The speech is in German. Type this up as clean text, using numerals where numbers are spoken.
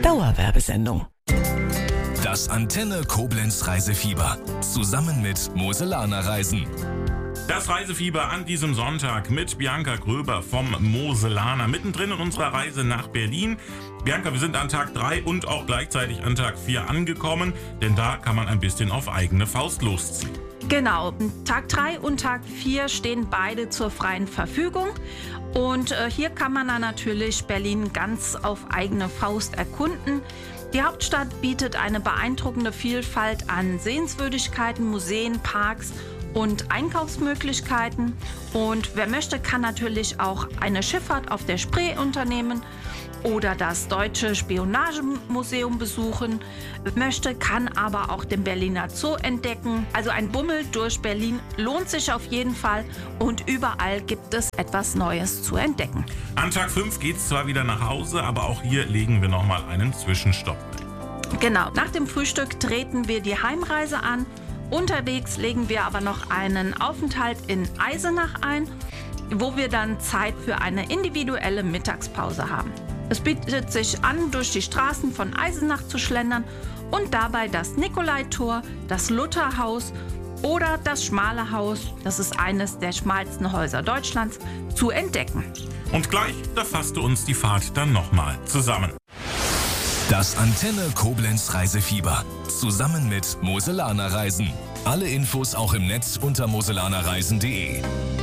Dauerwerbesendung. Das Antenne Koblenz Reisefieber. Zusammen mit Moselaner Reisen. Das Reisefieber an diesem Sonntag mit Bianca Gröber vom Moselaner. Mittendrin in unserer Reise nach Berlin. Bianca, wir sind an Tag 3 und auch gleichzeitig an Tag 4 angekommen, denn da kann man ein bisschen auf eigene Faust losziehen. Genau, Tag 3 und Tag 4 stehen beide zur freien Verfügung. Und hier kann man dann natürlich Berlin ganz auf eigene Faust erkunden. Die Hauptstadt bietet eine beeindruckende Vielfalt an Sehenswürdigkeiten, Museen, Parks und Einkaufsmöglichkeiten. Und wer möchte, kann natürlich auch eine Schifffahrt auf der Spree unternehmen oder das Deutsche Spionagemuseum besuchen. Möchte, kann aber auch den Berliner Zoo entdecken. Also ein Bummel durch Berlin lohnt sich auf jeden Fall und überall gibt es etwas Neues zu entdecken. An Tag 5 geht es zwar wieder nach Hause, aber auch hier legen wir nochmal einen Zwischenstopp. Genau, nach dem Frühstück treten wir die Heimreise an. Unterwegs legen wir aber noch einen Aufenthalt in Eisenach ein, wo wir dann Zeit für eine individuelle Mittagspause haben. Es bietet sich an, durch die Straßen von Eisenach zu schlendern und dabei das Nikolaitor, das Lutherhaus oder das Schmale Haus, das ist eines der schmalsten Häuser Deutschlands, zu entdecken. Und gleich, da fasst du uns die Fahrt dann nochmal zusammen. Das Antenne Koblenz Reisefieber. Zusammen mit Moselaner Reisen. Alle Infos auch im Netz unter moselanerreisen.de.